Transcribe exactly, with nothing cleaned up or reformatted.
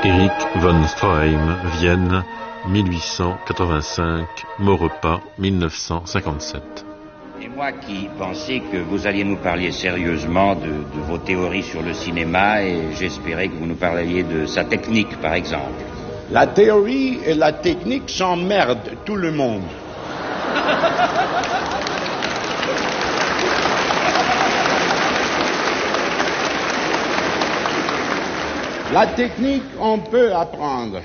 Erich von Stroheim, Vienne, mille huit cent quatre-vingt-cinq, Maurepas, mille neuf cent cinquante-sept. Et moi qui pensais que vous alliez nous parler sérieusement de, de vos théories sur le cinéma, et j'espérais que vous nous parliez de sa technique, par exemple. La théorie et la technique s'emmerdent tout le monde. La technique, on peut apprendre.